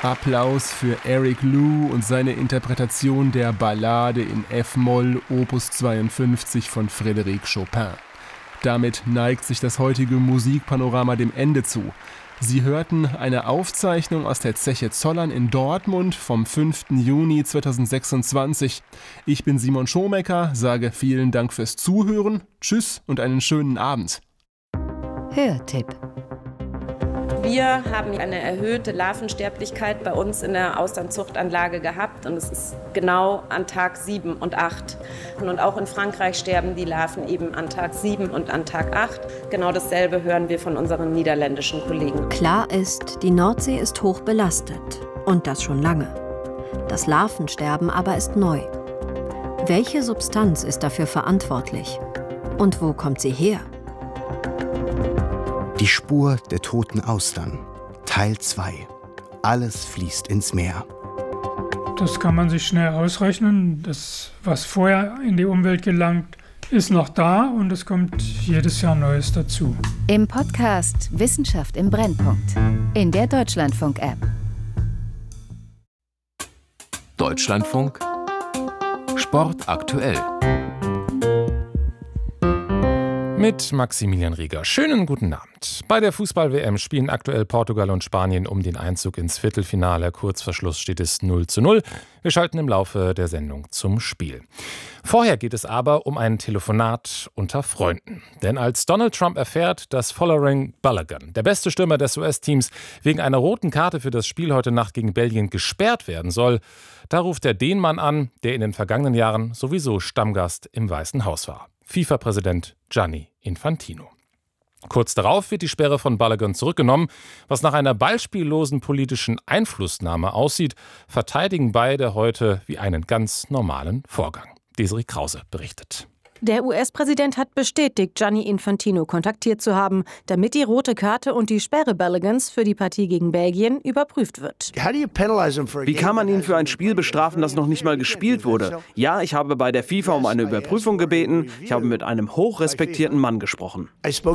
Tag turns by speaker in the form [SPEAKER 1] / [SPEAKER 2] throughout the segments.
[SPEAKER 1] Applaus für Eric Liu und seine Interpretation der Ballade in F-Moll Opus 52 von Frédéric Chopin. Damit neigt sich das heutige Musikpanorama dem Ende zu. Sie hörten eine Aufzeichnung aus der Zeche Zollern in Dortmund vom 5. Juni 2026. Ich bin Simon Schomecker, sage vielen Dank fürs Zuhören, tschüss und einen schönen Abend.
[SPEAKER 2] Hörtipp.
[SPEAKER 3] Wir haben eine erhöhte Larvensterblichkeit bei uns in der Austernzuchtanlage gehabt und es ist genau an Tag 7 und 8. Und auch in Frankreich sterben die Larven eben an Tag 7 und an Tag 8. Genau dasselbe hören wir von unseren niederländischen Kollegen.
[SPEAKER 2] Klar ist, die Nordsee ist hoch belastet und das schon lange. Das Larvensterben aber ist neu. Welche Substanz ist dafür verantwortlich? Und wo kommt sie her?
[SPEAKER 4] Die Spur der toten Austern. Teil 2. Alles fließt ins Meer.
[SPEAKER 5] Das kann man sich schnell ausrechnen. Das, was vorher in die Umwelt gelangt, ist noch da und es kommt jedes Jahr Neues dazu.
[SPEAKER 6] Im Podcast Wissenschaft im Brennpunkt. In der Deutschlandfunk-App.
[SPEAKER 7] Deutschlandfunk Sport aktuell. Mit Maximilian Rieger. Schönen guten Abend. Bei der Fußball-WM spielen aktuell Portugal und Spanien um den Einzug ins Viertelfinale. Kurz vor Schluss steht es 0:0. Wir schalten im Laufe der Sendung zum Spiel. Vorher geht es aber um ein Telefonat unter Freunden. Denn als Donald Trump erfährt, dass Folarin Balogun, der beste Stürmer des US-Teams, wegen einer roten Karte für das Spiel heute Nacht gegen Belgien gesperrt werden soll, da ruft er den Mann an, der in den vergangenen Jahren sowieso Stammgast im Weißen Haus war. FIFA-Präsident Gianni Infantino. Kurz darauf wird die Sperre von Balogun zurückgenommen. Was nach einer beispiellosen politischen Einflussnahme aussieht, verteidigen beide heute wie einen ganz normalen Vorgang. Desiree Krause berichtet.
[SPEAKER 8] Der US-Präsident hat bestätigt, Gianni Infantino kontaktiert zu haben, damit die rote Karte und die Sperre Baloguns für die Partie gegen Belgien überprüft wird.
[SPEAKER 9] Wie kann man ihn für ein Spiel bestrafen, das noch nicht mal gespielt wurde? Ja, ich habe bei der FIFA um eine Überprüfung gebeten. Ich habe mit einem hochrespektierten Mann gesprochen.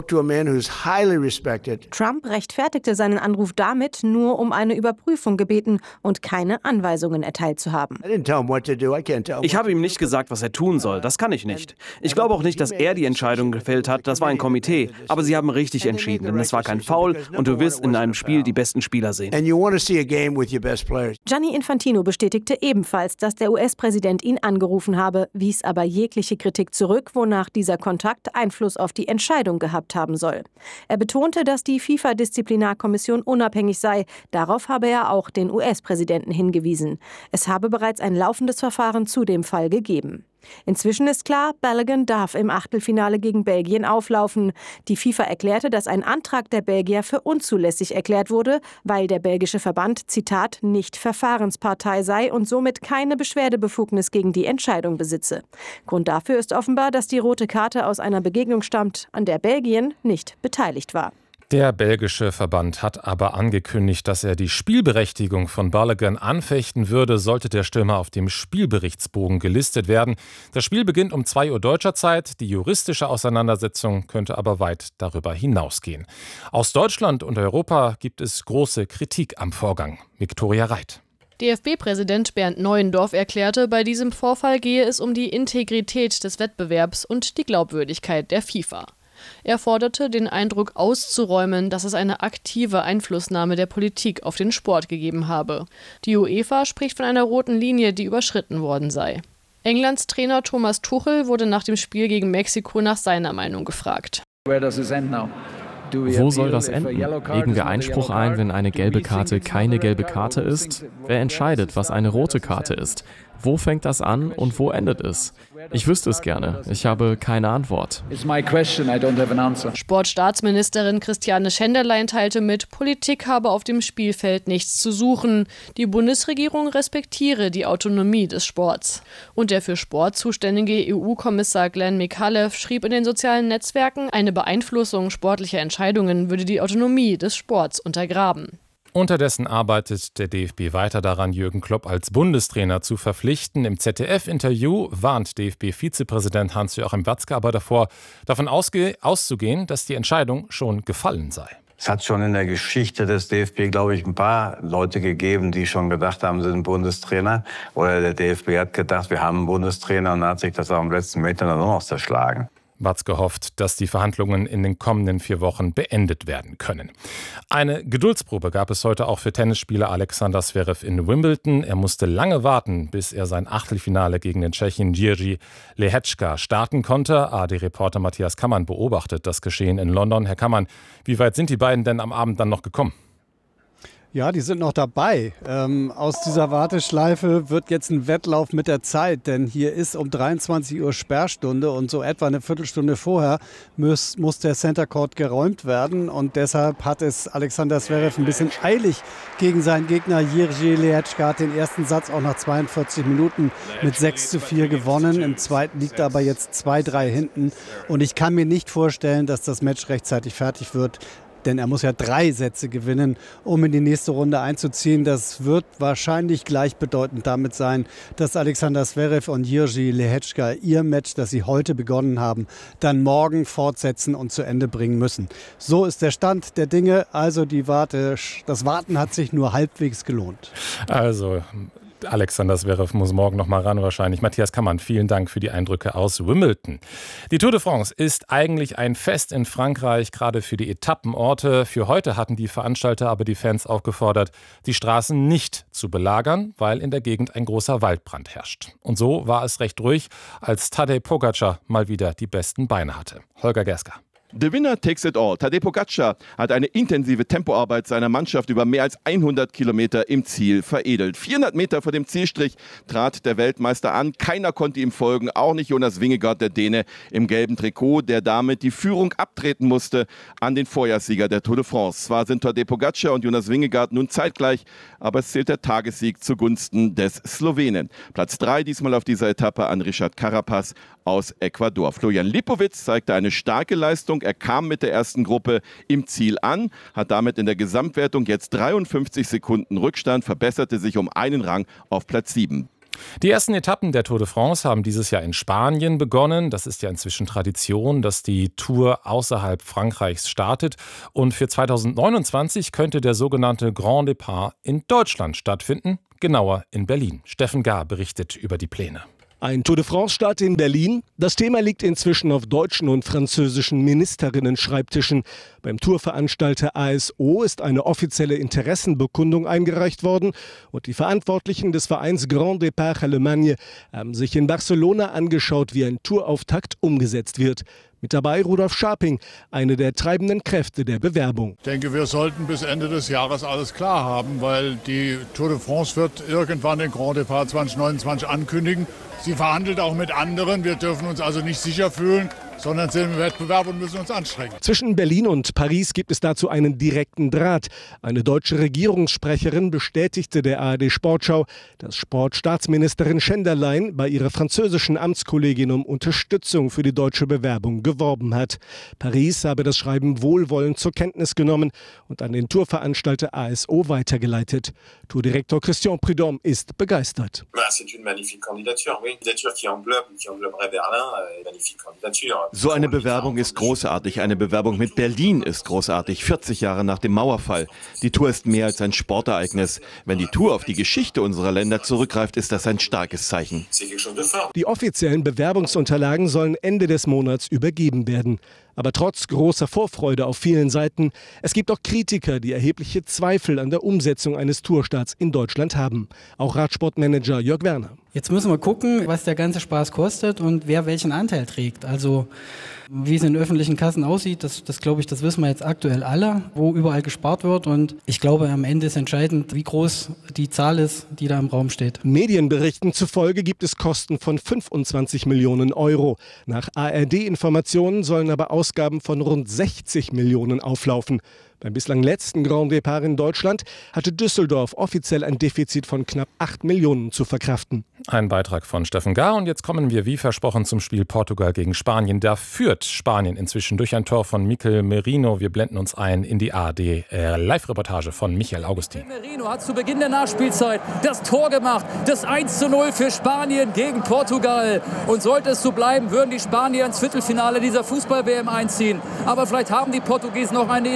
[SPEAKER 8] Trump rechtfertigte seinen Anruf damit, nur um eine Überprüfung gebeten und keine Anweisungen erteilt zu haben.
[SPEAKER 9] Ich habe ihm nicht gesagt, was er tun soll. Das kann ich nicht. Ich glaube auch nicht, dass er die Entscheidung gefällt hat. Das war ein Komitee. Aber sie haben richtig entschieden, denn es war kein Foul und du willst in einem Spiel die besten Spieler sehen.
[SPEAKER 8] Gianni Infantino bestätigte ebenfalls, dass der US-Präsident ihn angerufen habe, wies aber jegliche Kritik zurück, wonach dieser Kontakt Einfluss auf die Entscheidung gehabt haben soll. Er betonte, dass die FIFA-Disziplinarkommission unabhängig sei. Darauf habe er auch den US-Präsidenten hingewiesen. Es habe bereits ein laufendes Verfahren zu dem Fall gegeben. Inzwischen ist klar, Balogun darf im Achtelfinale gegen Belgien auflaufen. Die FIFA erklärte, dass ein Antrag der Belgier für unzulässig erklärt wurde, weil der belgische Verband, Zitat, nicht Verfahrenspartei sei und somit keine Beschwerdebefugnis gegen die Entscheidung besitze. Grund dafür ist offenbar, dass die rote Karte aus einer Begegnung stammt, an der Belgien nicht beteiligt war.
[SPEAKER 7] Der belgische Verband hat aber angekündigt, dass er die Spielberechtigung von Balogun anfechten würde, sollte der Stürmer auf dem Spielberichtsbogen gelistet werden. Das Spiel beginnt um 2 Uhr deutscher Zeit. Die juristische Auseinandersetzung könnte aber weit darüber hinausgehen. Aus Deutschland und Europa gibt es große Kritik am Vorgang. Viktoria Reit.
[SPEAKER 10] DFB-Präsident Bernd Neuendorf erklärte, bei diesem Vorfall gehe es um die Integrität des Wettbewerbs und die Glaubwürdigkeit der FIFA. Er forderte, den Eindruck auszuräumen, dass es eine aktive Einflussnahme der Politik auf den Sport gegeben habe. Die UEFA spricht von einer roten Linie, die überschritten worden sei. Englands Trainer Thomas Tuchel wurde nach dem Spiel gegen Mexiko nach seiner Meinung gefragt.
[SPEAKER 11] Wo soll das enden? Legen wir Einspruch ein, wenn eine gelbe Karte keine gelbe Karte ist? Wer entscheidet, was eine rote Karte ist? Wo fängt das an und wo endet es? Ich wüsste es gerne. Ich habe keine Antwort.
[SPEAKER 10] Sportstaatsministerin Christiane Schenderlein teilte mit, Politik habe auf dem Spielfeld nichts zu suchen. Die Bundesregierung respektiere die Autonomie des Sports. Und der für Sport zuständige EU-Kommissar Glenn Micallef schrieb in den sozialen Netzwerken, eine Beeinflussung sportlicher Entscheidungen würde die Autonomie des Sports untergraben.
[SPEAKER 7] Unterdessen arbeitet der DFB weiter daran, Jürgen Klopp als Bundestrainer zu verpflichten. Im ZDF-Interview warnt DFB-Vizepräsident Hans-Joachim Watzke aber davon auszugehen, dass die Entscheidung schon gefallen sei.
[SPEAKER 12] Es hat schon in der Geschichte des DFB, glaube ich, ein paar Leute gegeben, die schon gedacht haben, sie sind Bundestrainer. Oder der DFB hat gedacht, wir haben einen Bundestrainer, und dann hat sich das auch am letzten Meter dann noch zerschlagen.
[SPEAKER 7] Watzke hofft, dass die Verhandlungen in den kommenden 4 Wochen beendet werden können. Eine Geduldsprobe gab es heute auch für Tennisspieler Alexander Zverev in Wimbledon. Er musste lange warten, bis er sein Achtelfinale gegen den Tschechen Jiří Lehečka starten konnte. ARD-Reporter Matthias Kammann beobachtet das Geschehen in London. Herr Kammann, wie weit sind die beiden denn am Abend dann noch gekommen?
[SPEAKER 13] Ja, die sind noch dabei. Aus dieser Warteschleife wird jetzt ein Wettlauf mit der Zeit, denn hier ist um 23 Uhr Sperrstunde und so etwa eine Viertelstunde vorher muss der Center Court geräumt werden, und deshalb hat es Alexander Zverev ein bisschen eilig gegen seinen Gegner Jiří Lehečka, hat den ersten Satz auch nach 42 Minuten mit 6:4 gewonnen. Im zweiten liegt er aber jetzt 2-3 hinten, und ich kann mir nicht vorstellen, dass das Match rechtzeitig fertig wird. Denn er muss ja 3 Sätze gewinnen, um in die nächste Runde einzuziehen. Das wird wahrscheinlich gleichbedeutend damit sein, dass Alexander Zverev und Jiří Lehečka ihr Match, das sie heute begonnen haben, dann morgen fortsetzen und zu Ende bringen müssen. So ist der Stand der Dinge. Also das Warten hat sich nur halbwegs gelohnt.
[SPEAKER 7] Also Alexander Zverev muss morgen noch mal ran wahrscheinlich. Matthias Kammann, vielen Dank für die Eindrücke aus Wimbledon. Die Tour de France ist eigentlich ein Fest in Frankreich, gerade für die Etappenorte. Für heute hatten die Veranstalter aber die Fans aufgefordert, die Straßen nicht zu belagern, weil in der Gegend ein großer Waldbrand herrscht. Und so war es recht ruhig, als Tadej Pogačar mal wieder die besten Beine hatte. Holger Gerska.
[SPEAKER 14] The winner takes it all. Tadej Pogačar hat eine intensive Tempoarbeit seiner Mannschaft über mehr als 100 Kilometer im Ziel veredelt. 400 Meter vor dem Zielstrich trat der Weltmeister an. Keiner konnte ihm folgen, auch nicht Jonas Vingegaard, der Däne im gelben Trikot, der damit die Führung abtreten musste an den Vorjahrssieger der Tour de France. Zwar sind Tadej Pogačar und Jonas Vingegaard nun zeitgleich, aber es zählt der Tagessieg zugunsten des Slowenen. Platz 3 diesmal auf dieser Etappe an Richard Carapaz aus Ecuador. Florian Lipowitz zeigte eine starke Leistung. Er kam mit der ersten Gruppe im Ziel an, hat damit in der Gesamtwertung jetzt 53 Sekunden Rückstand, verbesserte sich um einen Rang auf Platz 7.
[SPEAKER 7] Die ersten Etappen der Tour de France haben dieses Jahr in Spanien begonnen. Das ist ja inzwischen Tradition, dass die Tour außerhalb Frankreichs startet. Und für 2029 könnte der sogenannte Grand Départ in Deutschland stattfinden, genauer in Berlin. Steffen Gahr berichtet über die Pläne.
[SPEAKER 15] Ein Tour de France-Start in Berlin. Das Thema liegt inzwischen auf deutschen und französischen Ministerinnen-Schreibtischen. Beim Tourveranstalter ASO ist eine offizielle Interessenbekundung eingereicht worden. Und die Verantwortlichen des Vereins Grand Départ Allemagne haben sich in Barcelona angeschaut, wie ein Tourauftakt umgesetzt wird. Mit dabei Rudolf Scharping, eine der treibenden Kräfte der Bewerbung.
[SPEAKER 16] Ich denke, wir sollten bis Ende des Jahres alles klar haben, weil die Tour de France wird irgendwann den Grand Départ 2029 ankündigen. Sie verhandelt auch mit anderen. Wir dürfen uns also nicht sicher fühlen, sondern sind im Wettbewerb und müssen uns anstrengen.
[SPEAKER 15] Zwischen Berlin und Paris gibt es dazu einen direkten Draht. Eine deutsche Regierungssprecherin bestätigte der ARD Sportschau, dass Sportstaatsministerin Schenderlein bei ihrer französischen Amtskollegin um Unterstützung für die deutsche Bewerbung geworben hat. Paris habe das Schreiben wohlwollend zur Kenntnis genommen und an den Tourveranstalter ASO weitergeleitet. Tourdirektor Christian Prudhomme ist begeistert.
[SPEAKER 14] So eine Bewerbung ist großartig. Eine Bewerbung mit Berlin ist großartig. 40 Jahre nach dem Mauerfall. Die Tour ist mehr als ein Sportereignis. Wenn die Tour auf die Geschichte unserer Länder zurückgreift, ist das ein starkes Zeichen.
[SPEAKER 15] Die offiziellen Bewerbungsunterlagen sollen Ende des Monats übergeben werden. Aber trotz großer Vorfreude auf vielen Seiten, es gibt auch Kritiker, die erhebliche Zweifel an der Umsetzung eines Tourstarts in Deutschland haben. Auch Radsportmanager Jörg Werner.
[SPEAKER 17] Jetzt müssen wir gucken, was der ganze Spaß kostet und wer welchen Anteil trägt. Also wie es in öffentlichen Kassen aussieht, das glaube ich, das wissen wir jetzt aktuell alle, wo überall gespart wird. Und ich glaube, am Ende ist entscheidend, wie groß die Zahl ist, die da im Raum steht.
[SPEAKER 15] Medienberichten zufolge gibt es Kosten von 25 Millionen Euro. Nach ARD-Informationen sollen aber Ausgaben von rund 60 Millionen auflaufen. Beim bislang letzten Grand Départ in Deutschland hatte Düsseldorf offiziell ein Defizit von knapp 8 Millionen zu verkraften.
[SPEAKER 7] Ein Beitrag von Steffen Gahr. Und jetzt kommen wir wie versprochen zum Spiel Portugal gegen Spanien. Da führt Spanien inzwischen durch ein Tor von Mikel Merino. Wir blenden uns ein in die ARD Live-Reportage von Michael Augustin.
[SPEAKER 18] Merino hat zu Beginn der Nachspielzeit das Tor gemacht. Das 1:0 für Spanien gegen Portugal. Und sollte es so bleiben, würden die Spanier ins Viertelfinale dieser Fußball-WM einziehen. Aber vielleicht haben die Portugiesen noch eine Idee.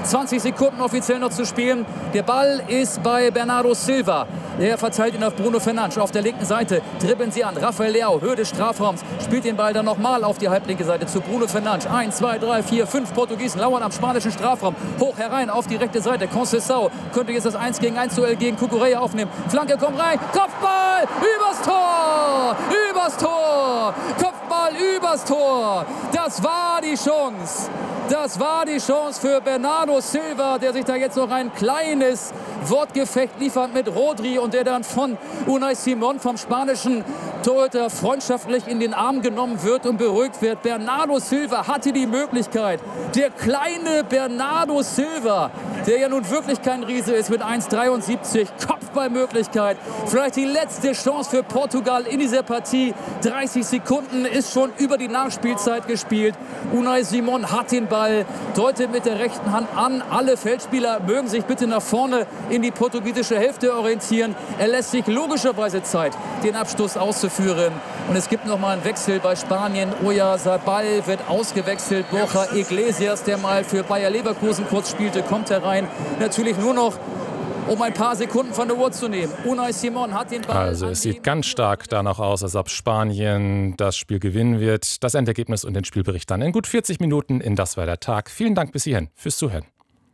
[SPEAKER 18] 20 Sekunden offiziell noch zu spielen. Der Ball ist bei Bernardo Silva. Der verteilt ihn auf Bruno Fernandes. Auf der linken Seite dribbeln sie an. Rafael Leao, Höhe des Strafraums, spielt den Ball dann nochmal auf die halblinke Seite zu Bruno Fernandes. 1, 2, 3, 4, 5 Portugiesen lauern am spanischen Strafraum. Hoch herein auf die rechte Seite. Conceição könnte jetzt das 1-gegen-1 Duell gegen Cucurella aufnehmen. Flanke kommt rein. Kopfball übers Tor. Übers Tor. Kopfball übers Tor. Das war die Chance. Das war die Chance für Bernardo Silva, der sich da jetzt noch ein kleines Wortgefecht liefert mit Rodri und der dann von Unai Simón, vom spanischen Torhüter, freundschaftlich in den Arm genommen wird und beruhigt wird. Bernardo Silva hatte die Möglichkeit. Der kleine Bernardo Silva, der ja nun wirklich kein Riese ist, mit 1,73, Kopfballmöglichkeit. Vielleicht die letzte Chance für Portugal in dieser Partie. 30 Sekunden ist schon über die Nachspielzeit gespielt. Unai Simón hat den Ball, deutet mit der rechten Hand an. Alle Feldspieler mögen sich bitte nach vorne in die portugiesische Hälfte orientieren. Er lässt sich logischerweise Zeit, den Abstoß auszuführen. Und es gibt noch mal einen Wechsel bei Spanien. Oyarzabal wird ausgewechselt. Borja Iglesias, der mal für Bayer Leverkusen kurz spielte, kommt herein. Natürlich nur noch, um ein paar Sekunden von der Uhr zu nehmen. Unai Simón hat den Ball.
[SPEAKER 7] Also es sieht ganz stark danach aus, als ob Spanien das Spiel gewinnen wird. Das Endergebnis und den Spielbericht dann in gut 40 Minuten in Das war der Tag. Vielen Dank bis hierhin fürs Zuhören.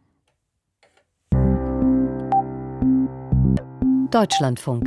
[SPEAKER 2] Deutschlandfunk.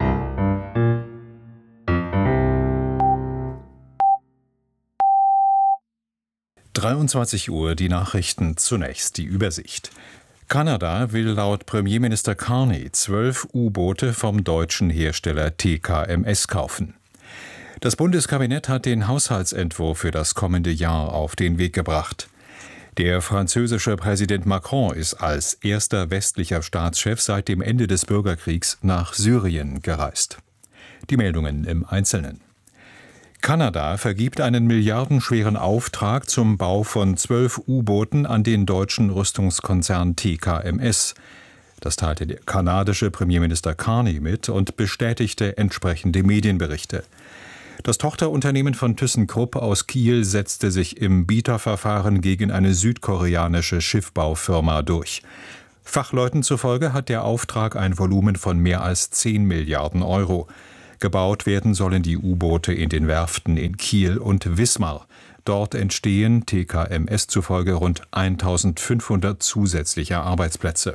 [SPEAKER 19] Uhr die Nachrichten, zunächst die Übersicht. Kanada will laut Premierminister Carney 12 U-Boote vom deutschen Hersteller TKMS kaufen. Das Bundeskabinett hat den Haushaltsentwurf für das kommende Jahr auf den Weg gebracht. Der französische Präsident Macron ist als erster westlicher Staatschef seit dem Ende des Bürgerkriegs nach Syrien gereist. Die Meldungen im Einzelnen. Kanada vergibt einen milliardenschweren Auftrag zum Bau von 12 U-Booten an den deutschen Rüstungskonzern TKMS. Das teilte der kanadische Premierminister Carney mit und bestätigte entsprechende Medienberichte. Das Tochterunternehmen von ThyssenKrupp aus Kiel setzte sich im Bieterverfahren gegen eine südkoreanische Schiffbaufirma durch. Fachleuten zufolge hat der Auftrag ein Volumen von mehr als 10 Milliarden Euro. Gebaut werden sollen die U-Boote in den Werften in Kiel und Wismar. Dort entstehen TKMS zufolge rund 1500 zusätzliche Arbeitsplätze.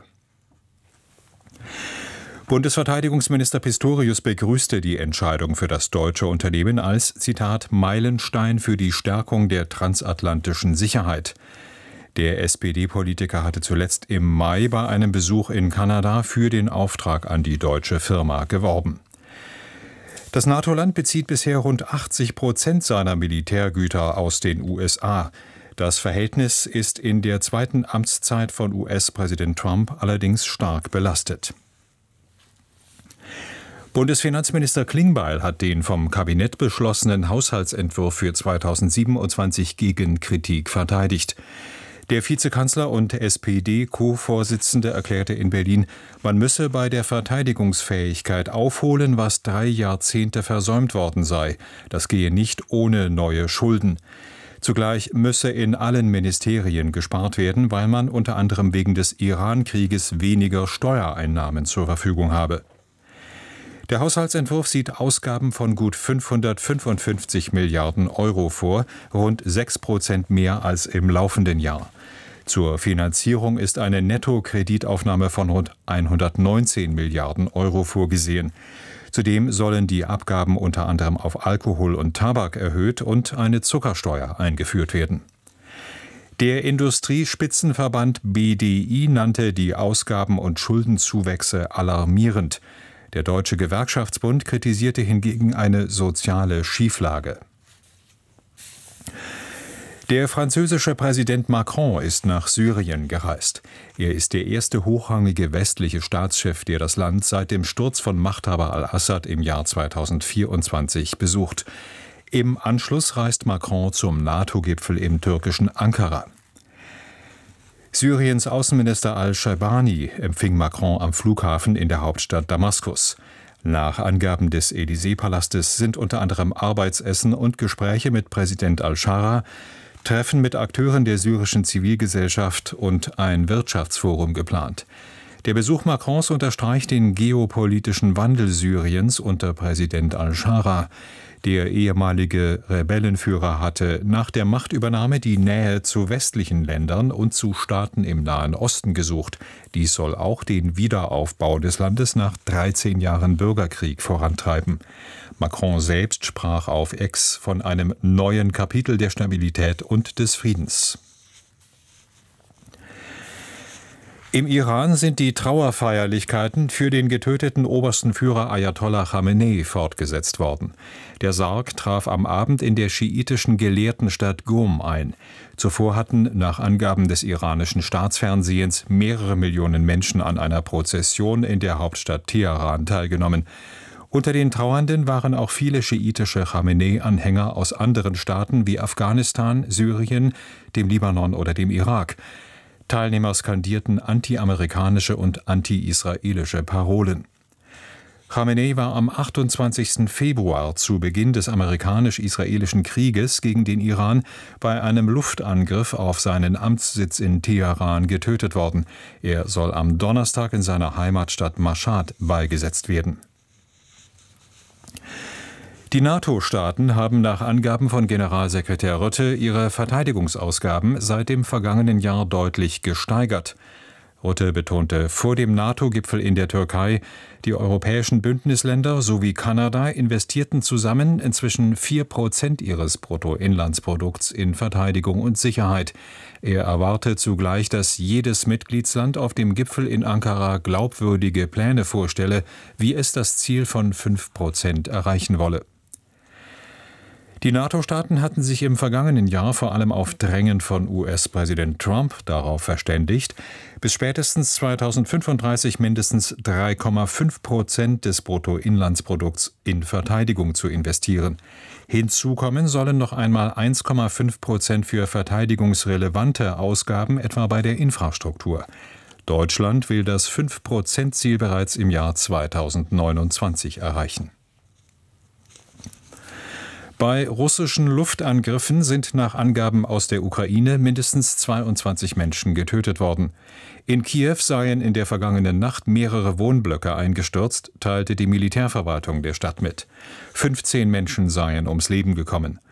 [SPEAKER 19] Bundesverteidigungsminister Pistorius begrüßte die Entscheidung für das deutsche Unternehmen als, Zitat, Meilenstein für die Stärkung der transatlantischen Sicherheit. Der SPD-Politiker hatte zuletzt im Mai bei einem Besuch in Kanada für den Auftrag an die deutsche Firma geworben. Das NATO-Land bezieht bisher rund 80% seiner Militärgüter aus den USA. Das Verhältnis ist in der zweiten Amtszeit von US-Präsident Trump allerdings stark belastet. Bundesfinanzminister Klingbeil hat den vom Kabinett beschlossenen Haushaltsentwurf für 2027 gegen Kritik verteidigt. Der Vizekanzler und SPD-Co-Vorsitzende erklärte in Berlin, man müsse bei der Verteidigungsfähigkeit aufholen, was 3 Jahrzehnte versäumt worden sei. Das gehe nicht ohne neue Schulden. Zugleich müsse in allen Ministerien gespart werden, weil man unter anderem wegen des Iran-Krieges weniger Steuereinnahmen zur Verfügung habe. Der Haushaltsentwurf sieht Ausgaben von gut 555 Milliarden Euro vor, rund 6% mehr als im laufenden Jahr. Zur Finanzierung ist eine Nettokreditaufnahme von rund 119 Milliarden Euro vorgesehen. Zudem sollen die Abgaben unter anderem auf Alkohol und Tabak erhöht und eine Zuckersteuer eingeführt werden. Der Industriespitzenverband BDI nannte die Ausgaben- und Schuldenzuwächse alarmierend. Der Deutsche Gewerkschaftsbund kritisierte hingegen eine soziale Schieflage. Der französische Präsident Macron ist nach Syrien gereist. Er ist der erste hochrangige westliche Staatschef, der das Land seit dem Sturz von Machthaber al-Assad im Jahr 2024 besucht. Im Anschluss reist Macron zum NATO-Gipfel im türkischen Ankara. Syriens Außenminister al-Shaibani empfing Macron am Flughafen in der Hauptstadt Damaskus. Nach Angaben des Élysée-Palastes sind unter anderem Arbeitsessen und Gespräche mit Präsident al-Shara, Treffen mit Akteuren der syrischen Zivilgesellschaft und ein Wirtschaftsforum geplant. Der Besuch Macrons unterstreicht den geopolitischen Wandel Syriens unter Präsident al-Shara. Der ehemalige Rebellenführer hatte nach der Machtübernahme die Nähe zu westlichen Ländern und zu Staaten im Nahen Osten gesucht. Dies soll auch den Wiederaufbau des Landes nach 13 Jahren Bürgerkrieg vorantreiben. Macron selbst sprach auf X von einem neuen Kapitel der Stabilität und des Friedens. Im Iran sind die Trauerfeierlichkeiten für den getöteten obersten Führer Ayatollah Khamenei fortgesetzt worden. Der Sarg traf am Abend in der schiitischen Gelehrtenstadt Qom ein. Zuvor hatten nach Angaben des iranischen Staatsfernsehens mehrere Millionen Menschen an einer Prozession in der Hauptstadt Teheran teilgenommen. Unter den Trauernden waren auch viele schiitische Khamenei-Anhänger aus anderen Staaten wie Afghanistan, Syrien, dem Libanon oder dem Irak. Teilnehmer skandierten anti-amerikanische und anti-israelische Parolen. Khamenei war am 28. Februar zu Beginn des amerikanisch-israelischen Krieges gegen den Iran bei einem Luftangriff auf seinen Amtssitz in Teheran getötet worden. Er soll am Donnerstag in seiner Heimatstadt Mashhad beigesetzt werden. Die NATO-Staaten haben nach Angaben von Generalsekretär Rutte ihre Verteidigungsausgaben seit dem vergangenen Jahr deutlich gesteigert. Rutte betonte vor dem NATO-Gipfel in der Türkei, die europäischen Bündnisländer sowie Kanada investierten zusammen inzwischen 4% ihres Bruttoinlandsprodukts in Verteidigung und Sicherheit. Er erwarte zugleich, dass jedes Mitgliedsland auf dem Gipfel in Ankara glaubwürdige Pläne vorstelle, wie es das Ziel von 5% erreichen wolle. Die NATO-Staaten hatten sich im vergangenen Jahr vor allem auf Drängen von US-Präsident Trump darauf verständigt, bis spätestens 2035 mindestens 3,5% des Bruttoinlandsprodukts in Verteidigung zu investieren. Hinzu kommen sollen noch einmal 1,5% für verteidigungsrelevante Ausgaben, etwa bei der Infrastruktur. Deutschland will das 5%-Ziel bereits im Jahr 2029 erreichen. Bei russischen Luftangriffen sind nach Angaben aus der Ukraine mindestens 22 Menschen getötet worden. In Kiew seien in der vergangenen Nacht mehrere Wohnblöcke eingestürzt, teilte die Militärverwaltung der Stadt mit. 15 Menschen seien ums Leben gekommen.